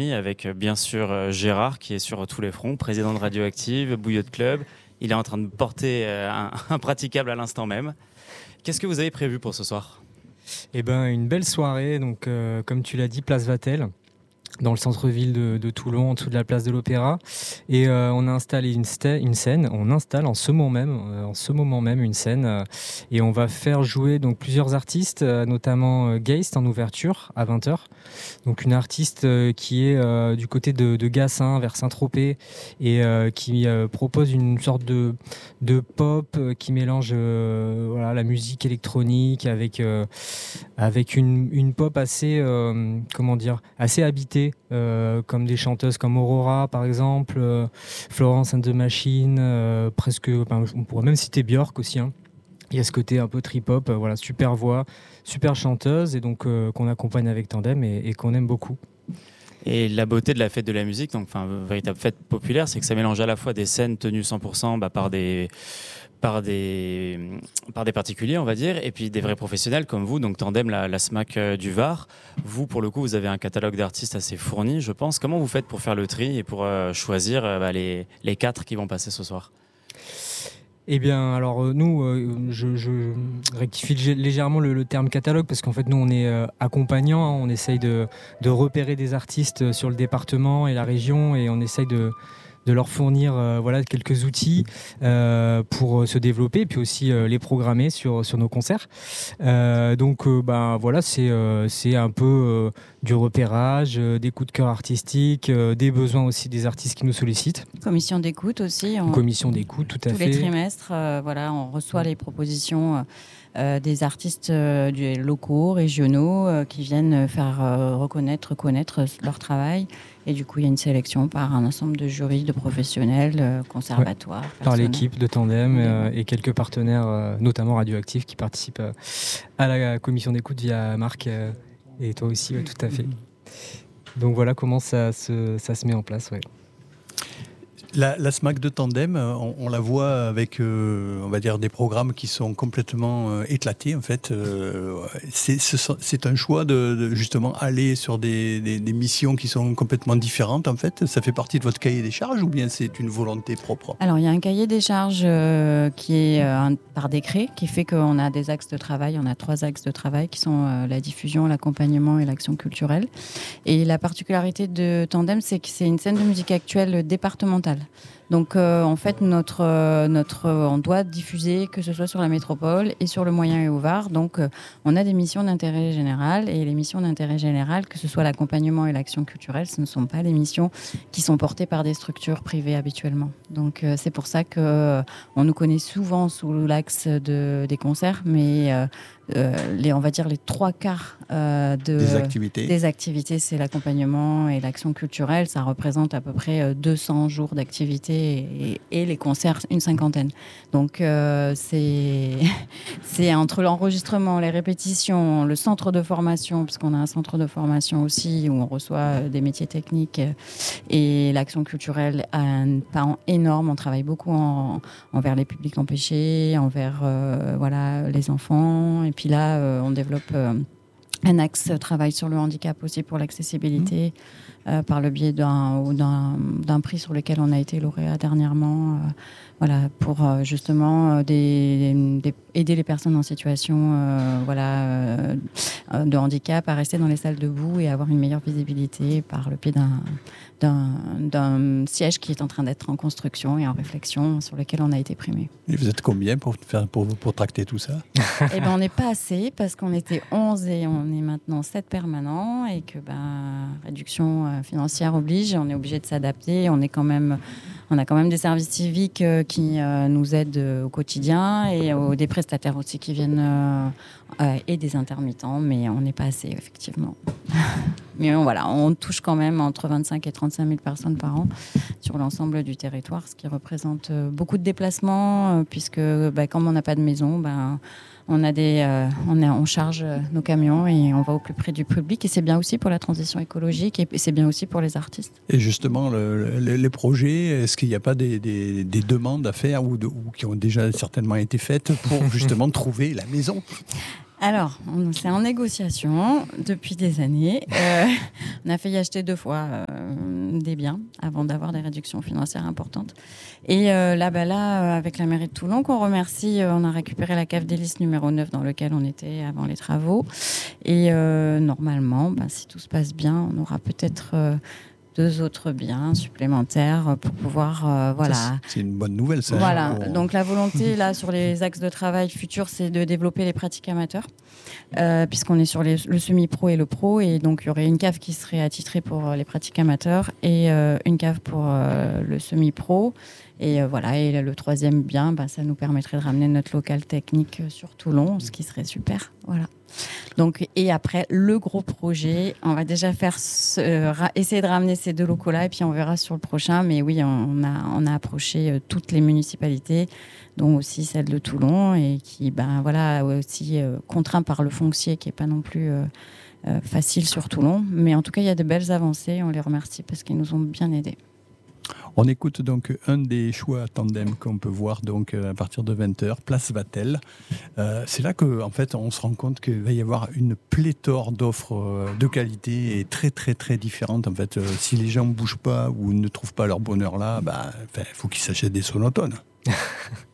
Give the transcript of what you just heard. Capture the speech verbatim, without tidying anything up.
fournie avec bien sûr Gérard qui est sur tous les fronts, président de Radioactive, Bouillotte Club. Il est en train de porter un, un praticable à l'instant même. Qu'est-ce que vous avez prévu pour ce soir ? Eh ben, une belle soirée, donc, euh, comme tu l'as dit, place Vatel, dans le centre-ville de, de Toulon, en dessous de la place de l'Opéra. Et euh, on a installé une, sta- une scène, on installe en ce moment même, euh, en ce moment même une scène. Euh, et on va faire jouer donc, plusieurs artistes, euh, notamment euh, Geist en ouverture à vingt heures. Donc une artiste euh, qui est euh, du côté de, de Gassin, vers Saint-Tropez, et euh, qui euh, propose une sorte de, de pop euh, qui mélange euh, voilà, la musique électronique avec, euh, avec une, une pop assez, euh, comment dire, assez habitée. Euh, comme des chanteuses comme Aurora par exemple, euh, Florence and the Machine, euh, presque, enfin, on pourrait même citer Björk aussi, hein. Il y a ce côté un peu trip-hop, euh, voilà, super voix, super chanteuse, et donc euh, qu'on accompagne avec Tandem et, et qu'on aime beaucoup. Et la beauté de la fête de la musique, donc enfin véritable fête populaire, c'est que ça mélange à la fois des scènes tenues cent pour cent bah, par des par des par des particuliers, on va dire, et puis des vrais professionnels comme vous, donc Tandem, la, la SMAC euh, du Var. Vous, pour le coup, vous avez un catalogue d'artistes assez fourni, je pense. Comment vous faites pour faire le tri et pour euh, choisir euh, bah, les les quatre qui vont passer ce soir ? Eh bien, alors euh, nous, euh, je, je rectifie lég- légèrement le, le terme catalogue parce qu'en fait, nous, on est euh, accompagnants, hein, on essaye de, de repérer des artistes sur le département et la région, et on essaye de, de leur fournir euh, voilà, quelques outils euh, pour se développer et puis aussi euh, les programmer sur, sur nos concerts. Euh, donc, euh, ben, voilà, c'est, euh, c'est un peu euh, du repérage, euh, des coups de cœur artistiques, euh, des besoins aussi des artistes qui nous sollicitent. Commission d'écoute aussi. On... Une commission d'écoute, tout à Tous fait. les trimestres, euh, voilà, on reçoit les propositions euh, des artistes euh, du- locaux, régionaux, euh, qui viennent faire euh, reconnaître, reconnaître leur travail. Et du coup, il y a une sélection par un ensemble de jurys, de professionnels, euh, conservatoires. Ouais. Par personnels. l'équipe de Tandem euh, et quelques partenaires, euh, notamment Radioactive, qui participent euh, à la commission d'écoute via Marc euh, et toi aussi, ouais, tout à fait. Donc voilà comment ça se, ça se met en place. Ouais. La, la SMAC de Tandem, on, on la voit avec, euh, on va dire, des programmes qui sont complètement euh, éclatés. En fait, euh, c'est, c'est un choix de, de justement aller sur des, des, des missions qui sont complètement différentes. En fait, ça fait partie de votre cahier des charges ou bien c'est une volonté propre ? Alors, il y a un cahier des charges euh, qui est euh, un, par décret, qui fait qu'on a des axes de travail. On a trois axes de travail qui sont euh, la diffusion, l'accompagnement et l'action culturelle. Et la particularité de Tandem, c'est que c'est une scène de musique actuelle départementale. Donc euh, en fait, notre, euh, notre, euh, on doit diffuser, que ce soit sur la métropole et sur le Moyen et au Var. Donc euh, on a des missions d'intérêt général, et les missions d'intérêt général, que ce soit l'accompagnement et l'action culturelle, ce ne sont pas les missions qui sont portées par des structures privées habituellement. Donc euh, c'est pour ça qu'on euh, nous connaît souvent sous l'axe de, des concerts, mais euh, euh, les, on va dire les trois quarts euh, de, des activités, des activités, c'est l'accompagnement et l'action culturelle. Ça représente à peu près deux cents jours d'activité. Et, et les concerts, une cinquantaine. Donc, euh, c'est, c'est entre l'enregistrement, les répétitions, le centre de formation, parce qu'on a un centre de formation aussi où on reçoit des métiers techniques, et l'action culturelle a un pan énorme. On travaille beaucoup en, envers les publics empêchés, envers euh, voilà, les enfants. Et puis là, euh, on développe euh, un axe travail sur le handicap aussi pour l'accessibilité. Mmh. Euh, par le biais d'un, d'un, d'un prix sur lequel on a été lauréat dernièrement, euh, voilà, pour euh, justement euh, des, des, aider les personnes en situation euh, voilà, euh, de handicap à rester dans les salles debout et avoir une meilleure visibilité par le biais d'un, d'un, d'un siège qui est en train d'être en construction et en réflexion, sur lequel on a été primé. Et vous êtes combien pour, faire, pour, pour tracter tout ça ? Eh ben, on n'est pas assez, parce qu'on était onze et on est maintenant sept permanents, et que ben, réduction euh, financière oblige, on est obligé de s'adapter. On est quand même, on a quand même des services civiques euh, qui euh, nous aident euh, au quotidien, et euh, des prestataires aussi qui viennent euh, euh, et des intermittents, mais on n'est pas assez, effectivement. Mais on, voilà, on touche quand même entre vingt-cinq et trente-cinq mille personnes par an sur l'ensemble du territoire, ce qui représente euh, beaucoup de déplacements, euh, puisque bah, comme on n'a pas de maison, bah, on, a des, euh, on, a, on charge nos camions et on va au plus près du public, et c'est bien aussi pour la transition écologique, et c'est bien aussi pour les artistes. Et justement, le, le, les projets, est-ce qu'il n'y a pas des, des, des demandes à faire ou, de, ou qui ont déjà certainement été faites pour justement trouver la maison ? Alors, on, c'est en négociation depuis des années. Euh, on a failli acheter deux fois euh, des biens avant d'avoir des réductions financières importantes. Et euh, là, bah, là euh, avec la mairie de Toulon, qu'on remercie, euh, on a récupéré la cave d'hélice numéro neuf dans lequel on était avant les travaux. Et euh, normalement, bah, si tout se passe bien, on aura peut-être... Euh, deux autres biens supplémentaires pour pouvoir euh, voilà. Ça, c'est une bonne nouvelle ça. Voilà. Pour... Donc la volonté là sur les axes de travail futurs, c'est de développer les pratiques amateurs, euh, puisqu'on est sur les, le semi-pro et le pro, et donc il y aurait une cave qui serait attitrée pour les pratiques amateurs et euh, une cave pour euh, le semi-pro. Et euh, voilà. Et le troisième bien, bah, ça nous permettrait de ramener notre local technique sur Toulon, ce qui serait super. Voilà. Donc, et après, le gros projet, on va déjà faire ce, euh, ra- essayer de ramener ces deux locaux-là et puis on verra sur le prochain. Mais oui, on a, on a approché euh, toutes les municipalités, dont aussi celle de Toulon, et qui ben, voilà, aussi euh, contraint par le foncier qui n'est pas non plus euh, euh, facile sur Toulon. Mais en tout cas, il y a de belles avancées. On les remercie parce qu'ils nous ont bien aidés. On écoute donc un des choix tandem qu'on peut voir donc à partir de vingt heures, place Vatel. Euh, c'est là qu'en en fait, on se rend compte qu'il va y avoir une pléthore d'offres de qualité et très très très différentes. En fait, euh, si les gens ne bougent pas ou ne trouvent pas leur bonheur là, bah, faut qu'ils s'achètent des sonotones.